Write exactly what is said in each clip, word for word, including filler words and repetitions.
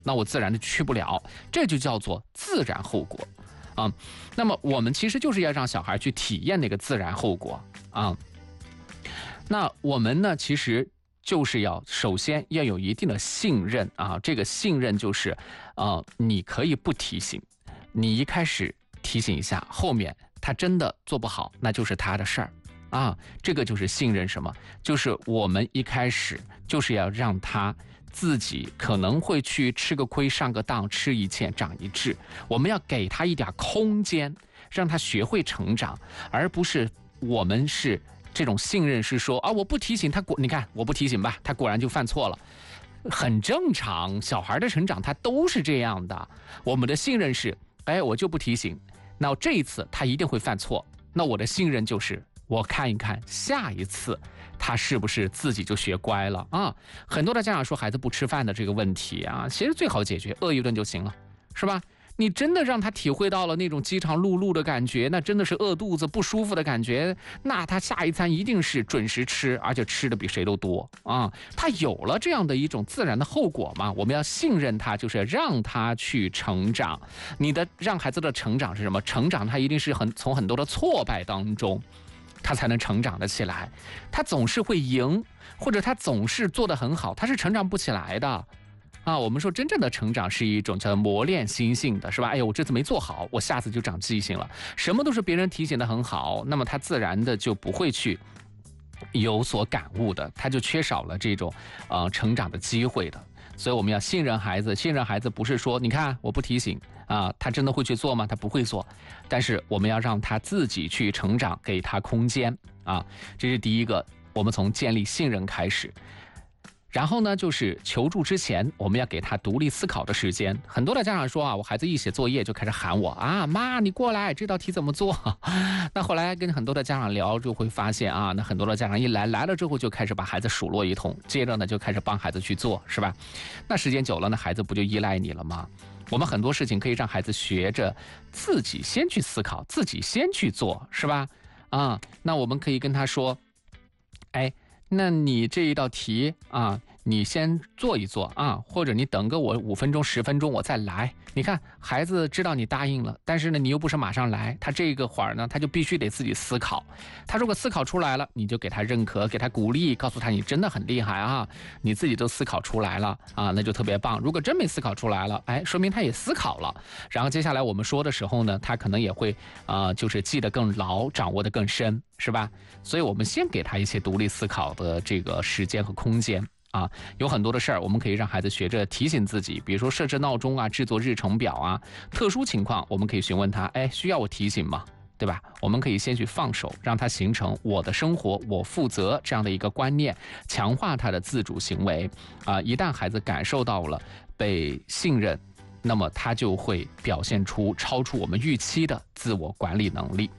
那我自然的去不了，这就叫做自然后果啊。那么我们其实就是要让小孩去体验那个自然后果啊。那我们呢，其实就是要首先要有一定的信任啊，这个信任就是呃，你可以不提醒，你一开始提醒一下，后面他真的做不好，那就是他的事儿啊。这个就是信任什么？就是我们一开始就是要让他自己可能会去吃个亏上个当，吃一堑长一智，我们要给他一点空间，让他学会成长，而不是我们是这种信任是说啊，我不提醒他果，你看我不提醒吧，他果然就犯错了，很正常，小孩的成长他都是这样的。我们的信任是，哎，我就不提醒，那这一次他一定会犯错，那我的信任就是我看一看下一次他是不是自己就学乖了啊。很多的家长说孩子不吃饭的这个问题啊，其实最好解决，饿一顿就行了，是吧？你真的让他体会到了那种饥肠辘辘的感觉，那真的是饿肚子不舒服的感觉，那他下一餐一定是准时吃，而且吃的比谁都多啊。他有了这样的一种自然的后果嘛，我们要信任他，就是让他去成长。你的让孩子的成长是什么？成长他一定是很从很多的挫败当中他才能成长得起来，他总是会赢，或者他总是做得很好，他是成长不起来的啊。我们说真正的成长是一种叫磨练心性的，是吧？哎呀，我这次没做好，我下次就长记性了。什么都是别人提醒得很好，那么他自然的就不会去有所感悟的，他就缺少了这种呃成长的机会的。所以我们要信任孩子，信任孩子不是说你看我不提醒啊，他真的会去做吗？他不会做，但是我们要让他自己去成长，给他空间啊，这是第一个，我们从建立信任开始。然后呢，就是求助之前，我们要给他独立思考的时间。很多的家长说啊，我孩子一写作业就开始喊我啊，妈，你过来，这道题怎么做？那后来跟很多的家长聊，就会发现啊，那很多的家长一来来了之后，就开始把孩子数落一通，接着呢就开始帮孩子去做，是吧？那时间久了，那孩子不就依赖你了吗？我们很多事情可以让孩子学着自己先去思考，自己先去做，是吧？啊，那我们可以跟他说，哎，那你这一道题啊，你先做一做啊，或者你等个我五分钟十分钟我再来。你看孩子知道你答应了，但是呢你又不是马上来，他这个会儿呢他就必须得自己思考。他如果思考出来了，你就给他认可，给他鼓励，告诉他你真的很厉害啊，你自己都思考出来了啊，那就特别棒。如果真没思考出来了，哎，说明他也思考了。然后接下来我们说的时候呢，他可能也会啊、呃，就是记得更牢，掌握得更深，是吧？所以我们先给他一些独立思考的这个时间和空间。啊，有很多的事儿，我们可以让孩子学着提醒自己，比如说设置闹钟啊，制作日程表啊。特殊情况，我们可以询问他，哎，需要我提醒吗？对吧？我们可以先去放手，让他形成我的生活我负责这样的一个观念，强化他的自主行为。啊，一旦孩子感受到了被信任，那么他就会表现出超出我们预期的自我管理能力。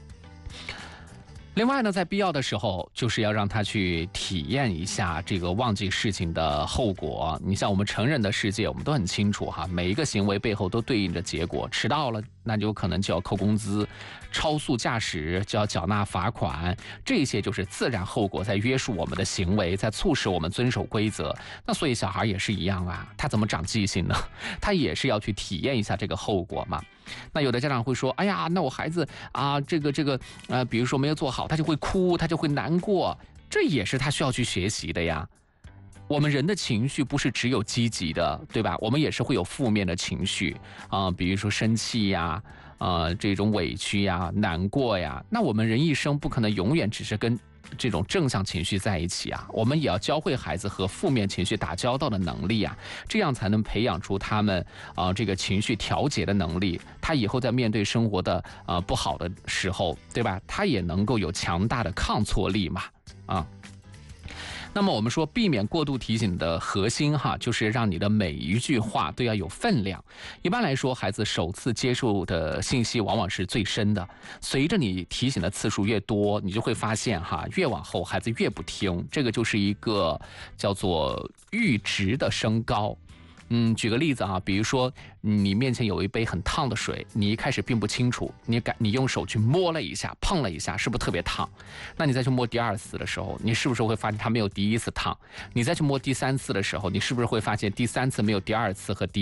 另外呢，在必要的时候，就是要让他去体验一下这个忘记事情的后果。你像我们成人的世界，我们都很清楚哈，每一个行为背后都对应着结果。迟到了，那就有可能就要扣工资；超速驾驶就要缴纳罚款。这些就是自然后果，在约束我们的行为，在促使我们遵守规则。那所以小孩也是一样啊，他怎么长记性呢？他也是要去体验一下这个后果嘛。那有的家长会说，哎呀，那我孩子啊，这个这个呃，比如说没有做好，他就会哭，他就会难过，这也是他需要去学习的呀。我们人的情绪不是只有积极的，对吧？我们也是会有负面的情绪啊、呃，比如说生气呀，呃，这种委屈呀、难过呀。那我们人一生不可能永远只是跟这种正向情绪在一起啊，我们也要教会孩子和负面情绪打交道的能力啊，这样才能培养出他们啊、呃、这个情绪调节的能力。他以后在面对生活的啊、呃、不好的时候，对吧？他也能够有强大的抗挫力嘛，啊。那么我们说避免过度提醒的核心哈，就是让你的每一句话都要有分量。一般来说，孩子首次接受的信息往往是最深的，随着你提醒的次数越多，你就会发现哈，越往后孩子越不听，这个就是一个叫做阈值的升高。嗯，举个例子啊，比如说你面前有一杯很烫的水，你一开始并不清楚，你感你用手去摸了一下，碰了一下，是不是特别烫？那你再去摸第二次的时候，你是不是会发现它没有第一次烫？你再去摸第三次的时候，你是不是会发现第三次没有第二次和第